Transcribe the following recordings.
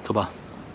走吧。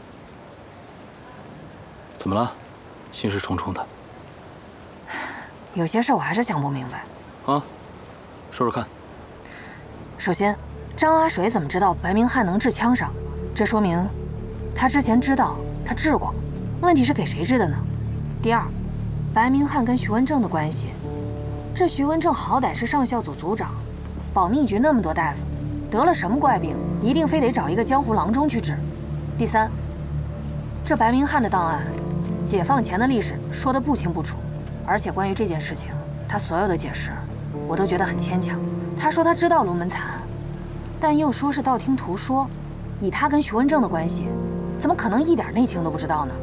怎么了？心事重重的。 有些事我还是想不明白。 啊，说说看。 首先，张阿水怎么知道白明翰能治枪伤？这说明他之前知道，他治过。问题是给谁治的呢？第二，白明翰跟徐文正的关系，这徐文正好歹是上校组组长，保密局那么多大夫，得了什么怪病，一定非得找一个江湖郎中去治。第三，这白明翰的档案，解放前的历史说得不清不楚，而且关于这件事情，他所有的解释，我都觉得很牵强。他说他知道龙门惨案，但又说是道听途说，以他跟徐文正的关系，怎么可能一点内情都不知道呢？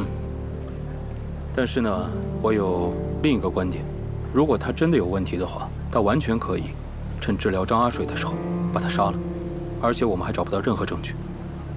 但是呢，我有另一个观点，如果他真的有问题的话，他完全可以趁治疗张阿水的时候把他杀了，而且我们还找不到任何证据。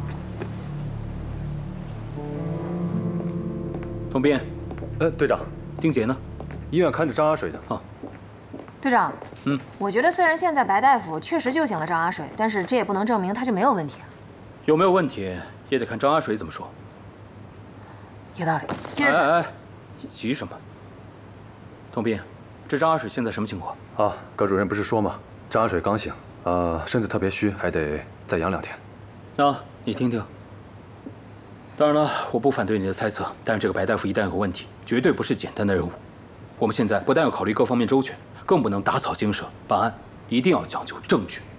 董斌， 队长， 丁杰呢？ 医院看着张阿水的。 啊， 队长，我觉得虽然现在白大夫确实救醒了张阿水，但是这也不能证明他就没有问题。 有没有问题也得看张阿水怎么说。 有道理，接着说。 哎，你急什么？董斌，这张阿水现在什么情况？ 啊，葛主任不是说吗？张阿水刚醒，身子特别虚，还得再养2天。 那你听听。当然了，我不反对你的猜测，但是这个白大夫一旦有问题，绝对不是简单的任务。我们现在不但要考虑各方面周全，更不能打草惊蛇，办案一定要讲究证据。